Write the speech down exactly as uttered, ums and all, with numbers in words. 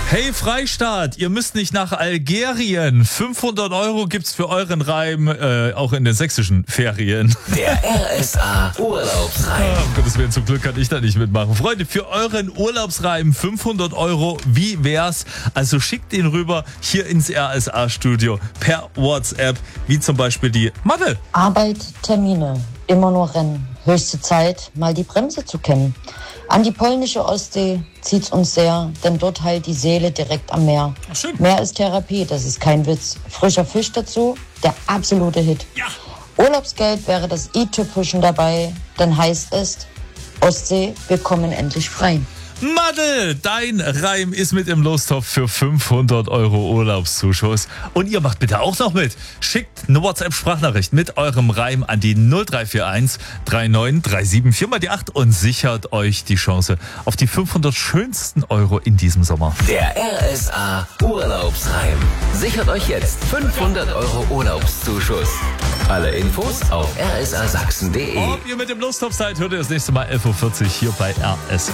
Hey Freistaat, ihr müsst nicht nach Algerien. fünfhundert Euro gibt's für euren Reim äh, auch in den sächsischen Ferien. Der R S A Urlaubsreim. Um Gottes Willen, zum Glück kann ich da nicht mitmachen. Freunde, für euren Urlaubsreim fünfhundert Euro, wie wär's? Also schickt ihn rüber hier ins R S A-Studio per WhatsApp, wie zum Beispiel die Madde. Arbeit, Termine, immer nur Rennen. Höchste Zeit, mal die Bremse zu kennen. An die polnische Ostsee zieht's uns sehr, denn dort heilt die Seele direkt am Meer. Ach, schön. Meer ist Therapie, das ist kein Witz. Frischer Fisch dazu, der absolute Hit. Ja. Urlaubsgeld wäre das i-Tüpfelchen dabei, denn heißt es, Ostsee, wir kommen endlich frei. Madel, dein Reim ist mit im Lostopf für fünfhundert Euro Urlaubszuschuss. Und ihr macht bitte auch noch mit. Schickt eine WhatsApp-Sprachnachricht mit eurem Reim an die null drei vier eins drei neun drei sieben vier mal die acht und sichert euch die Chance auf die fünfhundert schönsten Euro in diesem Sommer. Der R S A Urlaubsreim. Sichert euch jetzt fünfhundert Euro Urlaubszuschuss. Alle Infos auf r s a sachsen punkt d e. Ob ihr mit dem Lostopf seid, hört ihr das nächste Mal elf Uhr vierzig hier bei R S A.